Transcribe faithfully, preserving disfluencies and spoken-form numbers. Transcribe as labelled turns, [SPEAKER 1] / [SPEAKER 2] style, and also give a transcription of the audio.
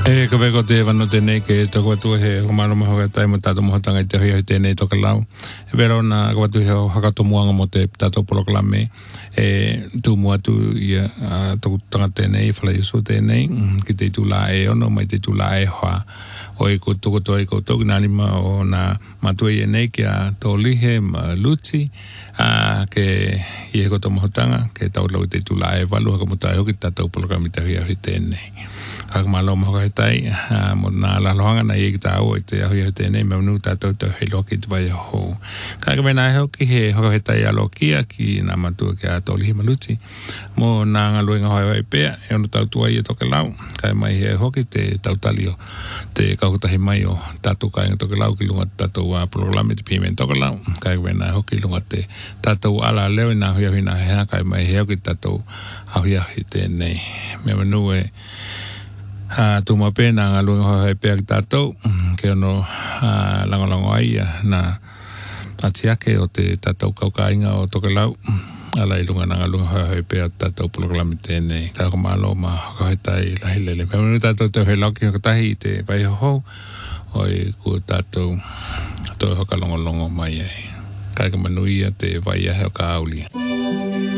[SPEAKER 1] E ka veko te wano tēnei ke toko atu he humano maho ka tai mo tato moho tanga i te hui tēnei toka lau. E vero na ka watu he hakato muanga mo te tato proklame e tu mua tu ia toku tanga tēnei, whala iso tēnei, ki te tula e ono mai te tula e hoa. O e ko toko to e ko toki nani ma o na matua i e nei ki a tō lihe ma luti a ke i he koto moho tanga ke tau lau te tula e walu haka muta e hoki tato proklame te hui hui tēnei. Haka malo mo ka tai mo na la loanga na i ta o te ahi te nei me nu ta to te he loki te vai ho ka ka mena ho ki he ho ka tai a loki ki na matu ke a toli maluti mo na nga luenga ho vai pe e no tau tua i to ke lau ka mai he ho ki te tau talio te ka ko tahi mai o tatu ka to ke lau ki lunga tatu a programa te piment to ke lau ka ka mena ho ki lunga te tatu ala leo na ho hi na he ka mai he ki tatu ahi ahi te nei me nu e Uh, tu ma pena ngā luenga hoi hoi pēr tātou ke ono uh, langolango ai na atiake o te tātou kaukainga o toke lau ala i lunga ngā luenga hoi hoi pēr tātou proklami tēnei kako malo ma hoi tai lahi lele me manu tātou te hoi lauki hokatahi i te vai ho oi ku tātou to hoka longolongo mai ai kako manuia te vai ahe o ka auli